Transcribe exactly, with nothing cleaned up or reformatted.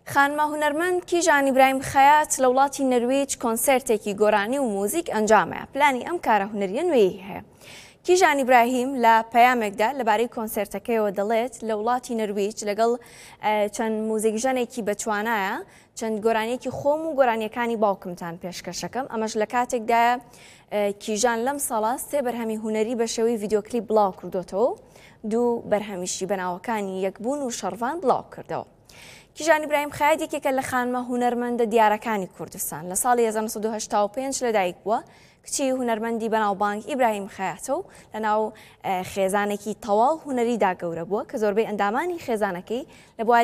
خانمە هونەرمەند کیژان ئیبراهیم خەیات لە وڵاتی نەروێج کۆنسەرتێکی گۆرانی و موزیک ئەنجامەیە. پلانی ئەم کارە هونەریە نوێی هەیە. کیژان ئیبراهیم لە پەیامێکدا لەبارەی کۆنسەرتەکەیەوە دەڵێت لە وڵاتی نەروێج لەگەڵ چەند موزیکژەنێکی بەتوانایە چەند گۆرانیەکی خۆم و گۆرانیەکانی باوکمتان پێشکەشەکەم. ئەمەش لە کاتێکدایە کیژان لەم ساڵە سێ بەرهەمی هونەری بە شێوەی ڤیدیۆکلیپ بڵاو کردوتەوە، دوو بەرهەمیشی بەناوەکانی یەکبوون و شەڕڤان بڵاو کردەوە. کیژان ئیبراهیم خەیات یەکێکە لە خانمە هونەرمەندە دیارەکانی کوردستان. لە ساڵی هەزار و نۆ سەد و هەشتا و پێنج لەدایک بووە. کچی هونەرمەندی بەناوبانگ ئیبراهیم خەیاتە و لەناو خێزانێکی تەواو هونەریدا گەورە بووە کە زۆربەی ئەندامانی خێزانەکەی لە